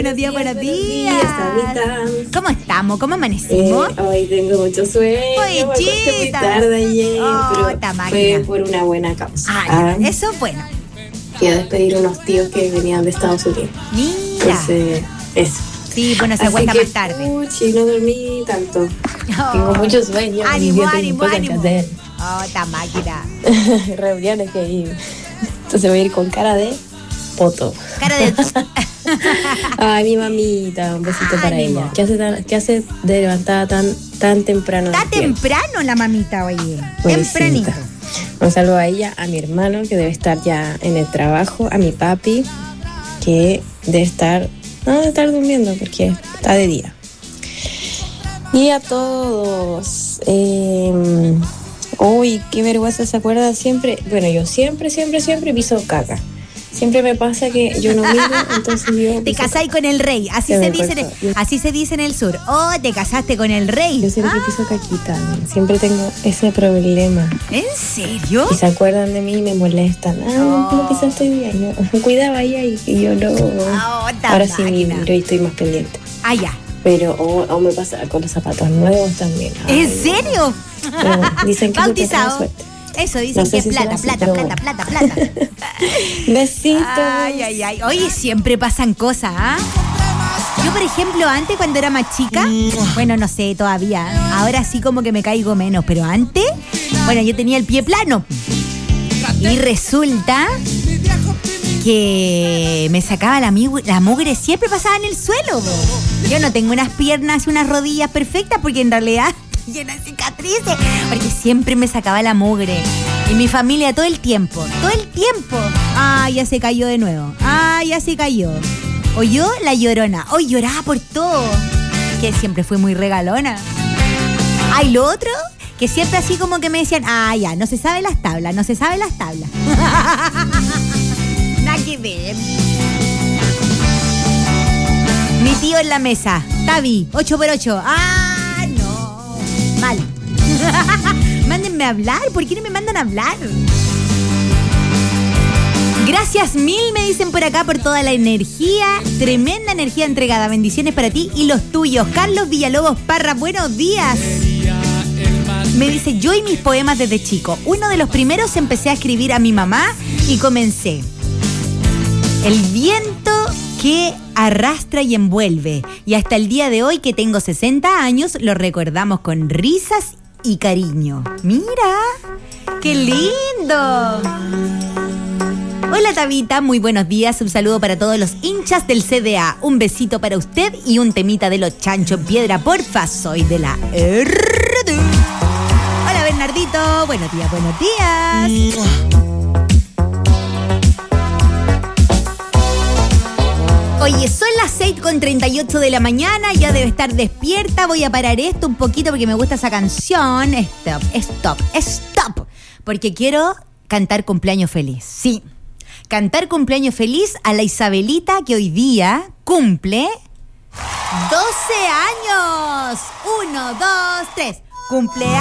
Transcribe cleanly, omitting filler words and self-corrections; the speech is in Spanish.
buenos días. Tabita. ¿Cómo estamos? ¿Cómo amanecimos? Hoy tengo mucho sueño. Me acosté muy tarde ayer, pero fue por una buena causa. Eso es bueno. Fui a despedir unos tíos que venían de Estados Unidos. Mira. Entonces, eso. Sí, bueno, se acuesta más tarde. No dormí tanto. Tengo mucho sueño. Ánimo. Hacer. Esta máquina. Reuniones que ir. Entonces voy a ir con cara de poto. Cara de... Ay, mi mamita, un besito para ella. ¿Qué hace de levantada tan temprano? Está temprano la mamita, oye. Tempranito. Un saludo a ella, a mi hermano, que debe estar ya en el trabajo, a mi papi, que debe estar durmiendo porque está de día. Y a todos. Uy, qué vergüenza, ¿se acuerdan siempre? Bueno, yo siempre piso caca. Siempre me pasa que yo no miro, entonces yo... Te casáis con el rey, así se dice en el sur. Oh, te casaste con el rey. Yo siempre piso caquita, siempre tengo ese problema. ¿En serio? Y se acuerdan de mí y me molestan. ¿Cómo pisaste hoy día? Yo cuidaba ella y yo no... Ahora sí miro y estoy más pendiente. Ya. Pero me pasa con los zapatos nuevos también. ¿En serio? Dicen que bautizado. Suerte. Eso dicen que es plata. Besitos. Ay. Oye, siempre pasan cosas, ¿ah? Yo, por ejemplo, antes cuando era más chica, bueno, no sé todavía, ahora sí como que me caigo menos, pero antes, bueno, yo tenía el pie plano. Y resulta que me sacaba la mugre, siempre pasaba en el suelo. Yo no tengo unas piernas y unas rodillas perfectas porque en realidad llena de cicatrices, porque siempre me sacaba la mugre. Y mi familia todo el tiempo. Ya se cayó de nuevo. Ya se cayó. O yo, la llorona. Hoy lloraba por todo. Que siempre fui muy regalona. Y lo otro, que siempre así como que me decían, ya, no se sabe las tablas. Nada que ver. Mi tío en la mesa. Tavi, 8x8. No. Mal. Mándenme a hablar. ¿Por qué no me mandan a hablar? Gracias mil, me dicen por acá, por toda la energía. Tremenda energía entregada. Bendiciones para ti y los tuyos. Carlos Villalobos Parra, buenos días. Me dice, yo y mis poemas desde chico. Uno de los primeros empecé a escribir a mi mamá y comencé. El viento que arrastra y envuelve. Y hasta el día de hoy, que tengo 60 años, lo recordamos con risas y cariño. ¡Mira! ¡Qué lindo! Hola, Tabita, muy buenos días. Un saludo para todos los hinchas del CDA. Un besito para usted y un temita de los Chancho en Piedra, porfa. Soy de la RD. Hola, Bernardito. Buenos días. Oye, son las 6:38 de la mañana, ya debe estar despierta. Voy a parar esto un poquito porque me gusta esa canción. Stop. Porque quiero cantar cumpleaños feliz. Sí, cantar cumpleaños feliz a la Isabelita, que hoy día cumple 12 años. 1, 2, 3. Cumpleaños